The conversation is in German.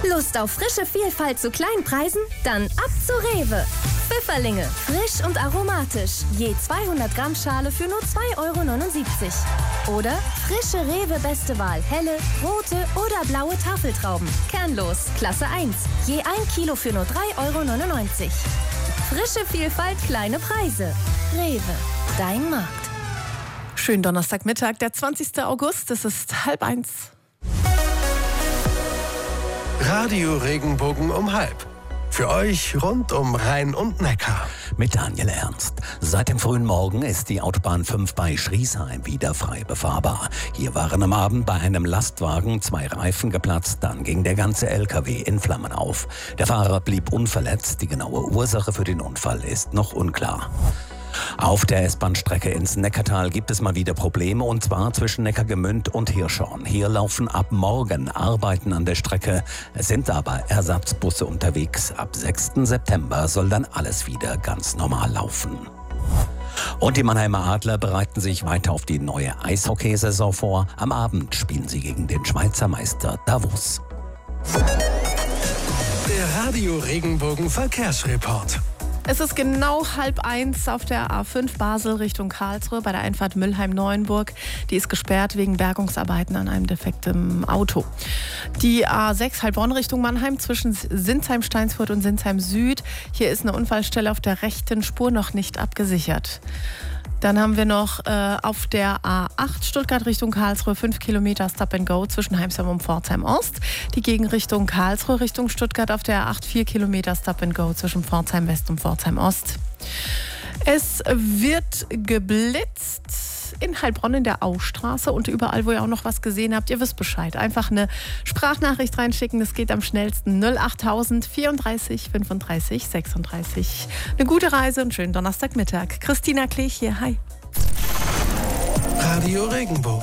Lust auf frische Vielfalt zu Kleinpreisen? Dann ab zu Rewe. Pfifferlinge, frisch und aromatisch. Je 200 Gramm Schale für nur 2,79 €. Oder frische Rewe Beste Wahl, helle, rote oder blaue Tafeltrauben. Kernlos, Klasse 1. Je 1 Kilo für nur 3,99 €. Frische Vielfalt, kleine Preise. Rewe, dein Markt. Schönen Donnerstagmittag, der 20. August, es ist 12:30. Radio Regenbogen um 12:30. Für euch rund um Rhein und Neckar. Mit Daniel Ernst. Seit dem frühen Morgen ist die Autobahn 5 bei Schriesheim wieder frei befahrbar. Hier waren am Abend bei einem Lastwagen 2 Reifen geplatzt, dann ging der ganze LKW in Flammen auf. Der Fahrer blieb unverletzt, die genaue Ursache für den Unfall ist noch unklar. Auf der S-Bahn-Strecke ins Neckartal gibt es mal wieder Probleme, und zwar zwischen Neckargemünd und Hirschhorn. Hier laufen ab morgen Arbeiten an der Strecke. Es sind aber Ersatzbusse unterwegs. Ab 6. September soll dann alles wieder ganz normal laufen. Und die Mannheimer Adler bereiten sich weiter auf die neue Eishockeysaison vor. Am Abend spielen sie gegen den Schweizer Meister Davos. Der Radio Regenbogen Verkehrsreport. Es ist genau 12:30 auf der A5 Basel Richtung Karlsruhe bei der Einfahrt Müllheim-Neuenburg. Die ist gesperrt wegen Bergungsarbeiten an einem defekten Auto. Die A6 Heilbronn Richtung Mannheim zwischen Sinsheim-Steinsfurt und Sinsheim-Süd. Hier ist eine Unfallstelle auf der rechten Spur noch nicht abgesichert. Dann haben wir noch auf der A8 Stuttgart Richtung Karlsruhe 5 Kilometer Stop and Go zwischen Heimsheim und Pforzheim Ost. Die Gegenrichtung Karlsruhe Richtung Stuttgart auf der A8 4 Kilometer Stop and Go zwischen Pforzheim West und Pforzheim Ost. Es wird geblitzt in Heilbronn in der Austraße und überall, wo ihr auch noch was gesehen habt. Ihr wisst Bescheid. Einfach eine Sprachnachricht reinschicken. Das geht am schnellsten. 08000 34 35 36. Eine gute Reise und schönen Donnerstagmittag. Christina Klech hier. Hi. Radio Regenbogen.